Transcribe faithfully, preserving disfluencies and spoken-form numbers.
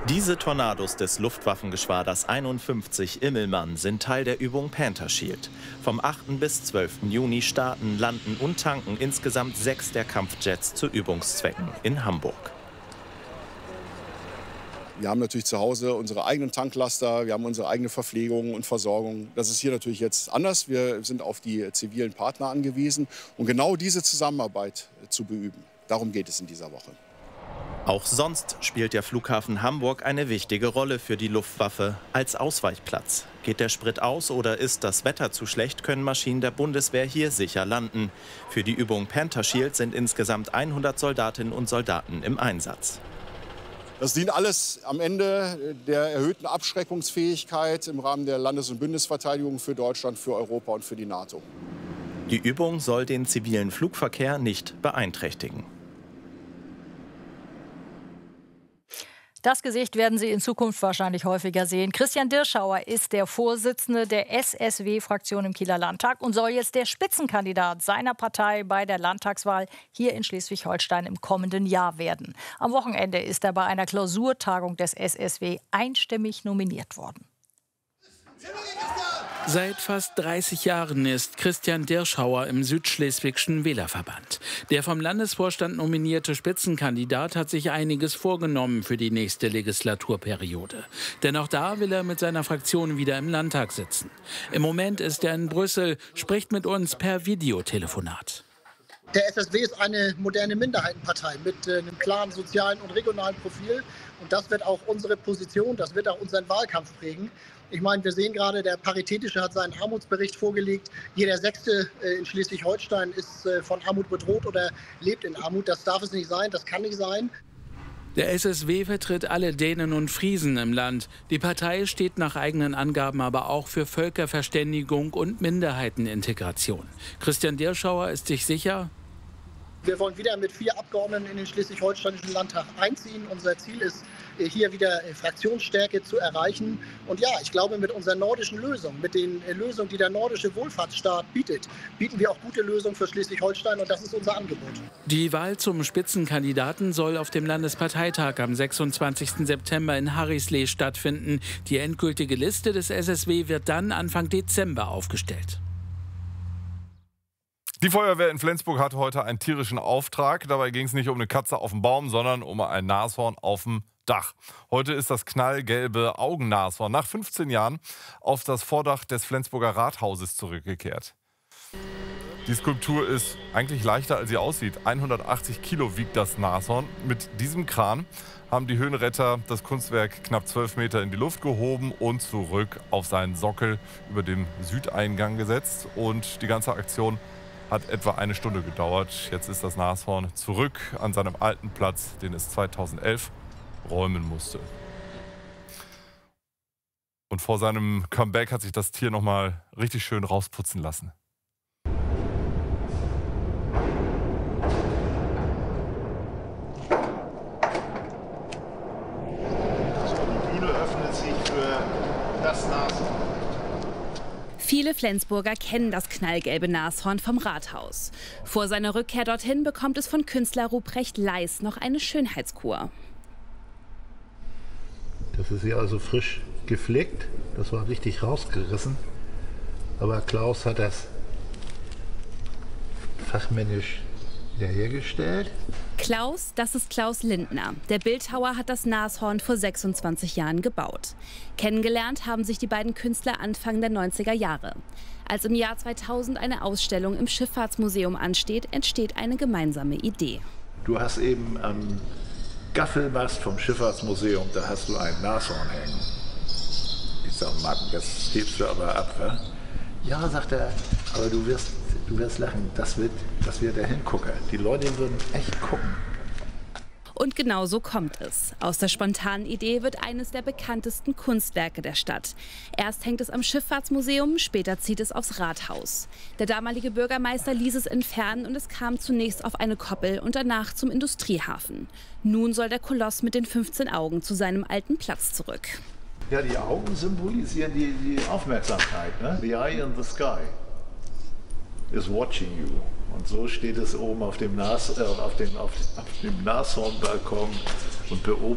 Diese Tornados des Luftwaffengeschwaders einundfünfzig Immelmann sind Teil der Übung Panther Shield. Vom achten bis zwölften Juni starten, landen und tanken insgesamt sechs der Kampfjets zu Übungszwecken in Hamburg. Wir haben natürlich zu Hause unsere eigenen Tanklaster, wir haben unsere eigene Verpflegung und Versorgung. Das ist hier natürlich jetzt anders. Wir sind auf die zivilen Partner angewiesen, um genau diese Zusammenarbeit zu beüben. Darum geht es in dieser Woche. Auch sonst spielt der Flughafen Hamburg eine wichtige Rolle für die Luftwaffe als Ausweichplatz. Geht der Sprit aus oder ist das Wetter zu schlecht, können Maschinen der Bundeswehr hier sicher landen. Für die Übung Panther Shield sind insgesamt hundert Soldatinnen und Soldaten im Einsatz. Das dient alles am Ende der erhöhten Abschreckungsfähigkeit im Rahmen der Landes- und Bündnisverteidigung für Deutschland, für Europa und für die NATO. Die Übung soll den zivilen Flugverkehr nicht beeinträchtigen. Das Gesicht werden Sie in Zukunft wahrscheinlich häufiger sehen. Christian Dirschauer ist der Vorsitzende der S S W-Fraktion im Kieler Landtag und soll jetzt der Spitzenkandidat seiner Partei bei der Landtagswahl hier in Schleswig-Holstein im kommenden Jahr werden. Am Wochenende ist er bei einer Klausurtagung des S S W einstimmig nominiert worden. Seit fast dreißig Jahren ist Christian Dirschauer im Südschleswigschen Wählerverband. Der vom Landesvorstand nominierte Spitzenkandidat hat sich einiges vorgenommen für die nächste Legislaturperiode. Denn auch da will er mit seiner Fraktion wieder im Landtag sitzen. Im Moment ist er in Brüssel, spricht mit uns per Videotelefonat. Der S S W ist eine moderne Minderheitenpartei mit äh, einem klaren sozialen und regionalen Profil. Und das wird auch unsere Position, das wird auch unseren Wahlkampf prägen. Ich meine, wir sehen gerade, der Paritätische hat seinen Armutsbericht vorgelegt. Jeder Sechste äh, in Schleswig-Holstein ist äh, von Armut bedroht oder lebt in Armut. Das darf es nicht sein, das kann nicht sein. Der S S W vertritt alle Dänen und Friesen im Land. Die Partei steht nach eigenen Angaben aber auch für Völkerverständigung und Minderheitenintegration. Christian Dirschauer ist sich sicher: Wir wollen wieder mit vier Abgeordneten in den Schleswig-Holsteinischen Landtag einziehen. Unser Ziel ist, hier wieder Fraktionsstärke zu erreichen. Und ja, ich glaube, mit unseren nordischen Lösungen, mit den Lösungen, die der nordische Wohlfahrtsstaat bietet, bieten wir auch gute Lösungen für Schleswig-Holstein. Und das ist unser Angebot. Die Wahl zum Spitzenkandidaten soll auf dem Landesparteitag am sechsundzwanzigsten September in Harrislee stattfinden. Die endgültige Liste des S S W wird dann Anfang Dezember aufgestellt. Die Feuerwehr in Flensburg hatte heute einen tierischen Auftrag. Dabei ging es nicht um eine Katze auf dem Baum, sondern um ein Nashorn auf dem Dach. Heute ist das knallgelbe Augennashorn nach fünfzehn Jahren auf das Vordach des Flensburger Rathauses zurückgekehrt. Die Skulptur ist eigentlich leichter, als sie aussieht. hundertachtzig Kilo wiegt das Nashorn. Mit diesem Kran haben die Höhenretter das Kunstwerk knapp zwölf Meter in die Luft gehoben und zurück auf seinen Sockel über dem Südeingang gesetzt. Und die ganze Aktion hat etwa eine Stunde gedauert. Jetzt ist das Nashorn zurück an seinem alten Platz, den es zweitausendelf räumen musste. Und vor seinem Comeback hat sich das Tier noch mal richtig schön rausputzen lassen. Die Bühne öffnet sich für das Nashorn. Viele Flensburger kennen das knallgelbe Nashorn vom Rathaus. Vor seiner Rückkehr dorthin bekommt es von Künstler Ruprecht Leis noch eine Schönheitskur. Das ist hier also frisch geflickt. Das war richtig rausgerissen. Aber Klaus hat das fachmännisch hergestellt. Klaus, das ist Klaus Lindner. Der Bildhauer hat das Nashorn vor sechsundzwanzig Jahren gebaut. Kennengelernt haben sich die beiden Künstler Anfang der neunziger Jahre. Als im Jahr zweitausend eine Ausstellung im Schifffahrtsmuseum ansteht, entsteht eine gemeinsame Idee. Du hast eben am Gaffelmast vom Schifffahrtsmuseum, da hast du ein Nashorn hängen. Ich sag, Mann, das hebst du aber ab, wa? Ja, sagt er, aber du wirst, du wirst lachen, das wird, das wird der Hingucker. Die Leute würden echt gucken. Und genau so kommt es. Aus der spontanen Idee wird eines der bekanntesten Kunstwerke der Stadt. Erst hängt es am Schifffahrtsmuseum, später zieht es aufs Rathaus. Der damalige Bürgermeister ließ es entfernen und es kam zunächst auf eine Koppel und danach zum Industriehafen. Nun soll der Koloss mit den fünfzehn Augen zu seinem alten Platz zurück. Ja, die Augen symbolisieren die, die Aufmerksamkeit. Ne? The eye in the sky is watching you. Und so steht es oben auf dem, Nas, äh, auf dem, auf, auf dem Nashornbalkon und beobachtet